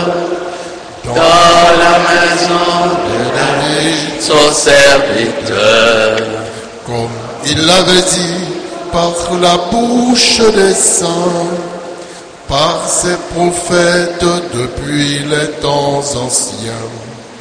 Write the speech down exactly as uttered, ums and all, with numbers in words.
dans la maison de David, son serviteur. Comme il l'avait dit par la bouche des saints, par ses prophètes depuis les temps anciens.